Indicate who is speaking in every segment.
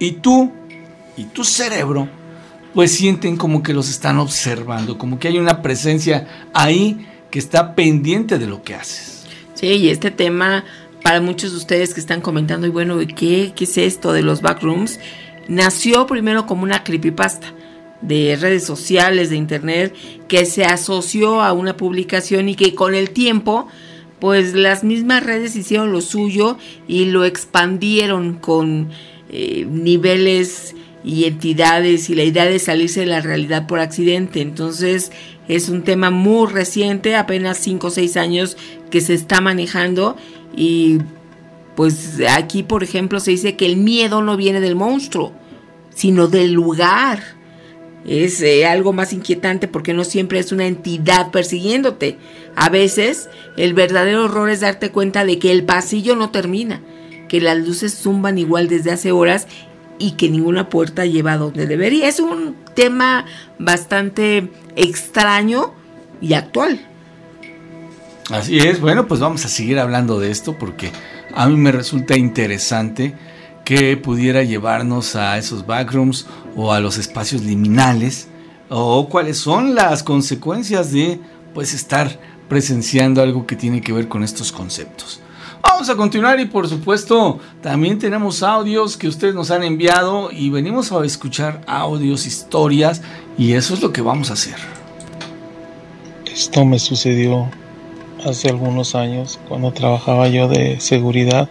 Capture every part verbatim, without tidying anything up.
Speaker 1: y tú y tu cerebro pues sienten como que los están observando, como que hay una presencia ahí que está pendiente de lo que haces.
Speaker 2: Sí, y este tema, para muchos de ustedes que están comentando, y bueno, ¿qué, qué es esto de los backrooms? Nació primero como una creepypasta de redes sociales, de internet, que se asoció a una publicación y que con el tiempo, pues las mismas redes hicieron lo suyo y lo expandieron con eh, niveles y entidades y la idea de salirse de la realidad por accidente. Entonces es un tema muy reciente, apenas cinco o seis años que se está manejando, y pues aquí por ejemplo se dice que el miedo no viene del monstruo, sino del lugar. Es eh, algo más inquietante porque no siempre es una entidad persiguiéndote. A veces el verdadero horror es darte cuenta de que el pasillo no termina, que las luces zumban igual desde hace horas y que ninguna puerta lleva a donde debería. Es un tema bastante extraño y actual.
Speaker 1: Así es. Bueno, pues vamos a seguir hablando de esto porque a mí me resulta interesante que pudiera llevarnos a esos backrooms o a los espacios liminales, o cuáles son las consecuencias de pues estar presenciando algo que tiene que ver con estos conceptos. Vamos a continuar y por supuesto también tenemos audios que ustedes nos han enviado y venimos a escuchar audios, historias, y eso es lo que vamos a hacer.
Speaker 3: Esto me sucedió hace algunos años cuando trabajaba yo de seguridad.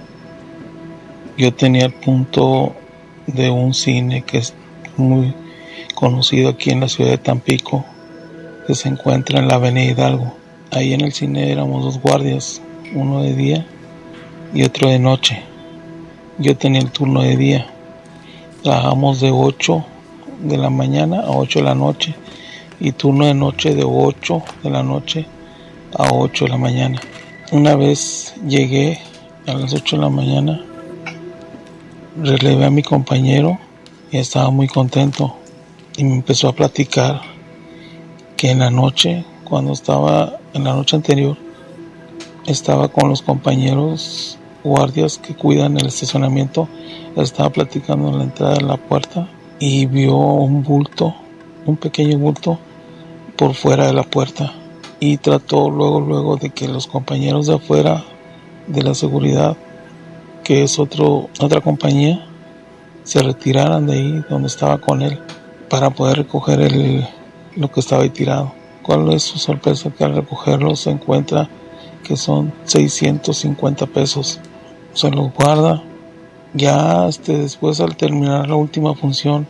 Speaker 3: Yo tenía el punto de un cine que es muy conocido aquí en la ciudad de Tampico, que se encuentra en la avenida Hidalgo. Ahí en el cine éramos dos guardias, uno de día y otro de noche. Yo tenía el turno de día. Trabajamos de ocho de la mañana a ocho de la noche, y turno de noche de ocho de la noche a ocho de la mañana. Una vez llegué a las ocho de la mañana, relevé a mi compañero y estaba muy contento, y me empezó a platicar que en la noche, cuando estaba en la noche anterior, estaba con los compañeros guardias que cuidan el estacionamiento. Estaba platicando en la entrada de la puerta y vio un bulto, un pequeño bulto por fuera de la puerta, y trató luego luego de que los compañeros de afuera de la seguridad, que es otro, otra compañía, se retiraran de ahí donde estaba con él para poder recoger el, lo que estaba ahí tirado. ¿Cuál es su sorpresa? Que al recogerlo se encuentra que son seiscientos cincuenta pesos. Se los guarda. Ya este, después, al terminar la última función,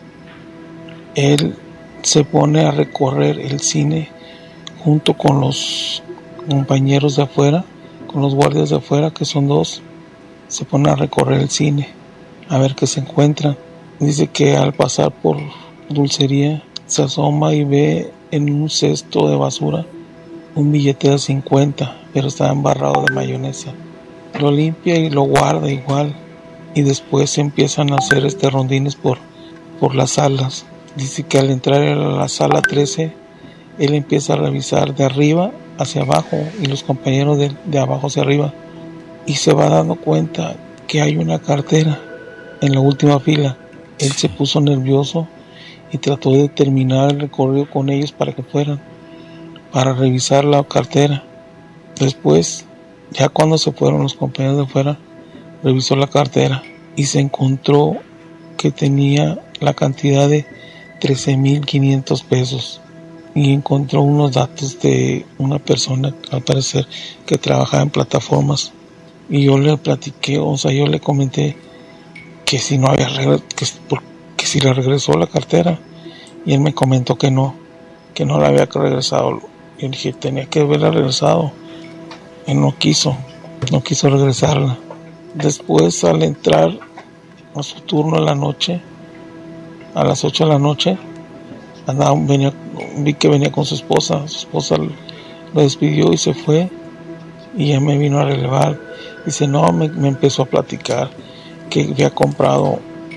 Speaker 3: él se pone a recorrer el cine junto con los compañeros de afuera, con los guardias de afuera, que son dos. Se pone a recorrer el cine a ver qué se encuentran. Dice que al pasar por dulcería se asoma y ve en un cesto de basura un billete de cincuenta, pero estaba embarrado de mayonesa. Lo limpia y lo guarda igual, y después empiezan a hacer este rondines por, por las salas. Dice que al entrar a la sala trece, él empieza a revisar de arriba hacia abajo y los compañeros de, de abajo hacia arriba, y se va dando cuenta que hay una cartera en la última fila. Él se puso nervioso y trató de terminar el recorrido con ellos para que fueran, para revisar la cartera. Después, ya cuando se fueron los compañeros de afuera, revisó la cartera y se encontró que tenía la cantidad de trece mil quinientos pesos, y encontró unos datos de una persona, al parecer, que trabajaba en plataformas. Y yo le platiqué, o sea, yo le comenté que si no había regresado, que, que si le regresó la cartera, y él me comentó que no, que no la había regresado. Yo dije, tenía que haberla regresado. Él no quiso, no quiso regresarla. Después, al entrar a su turno en la noche, a las ocho de la noche, andaba, venía, vi que venía con su esposa. Su esposa lo despidió y se fue, y ella me vino a relevar. Dice, no, me, me empezó a platicar que había comprado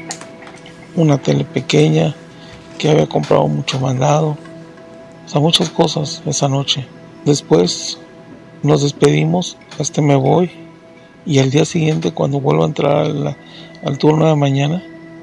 Speaker 3: una tele pequeña, que había comprado mucho mandado, o sea, muchas cosas esa noche. Después nos despedimos, este me voy, y al día siguiente, cuando vuelvo a entrar a la, al turno de mañana,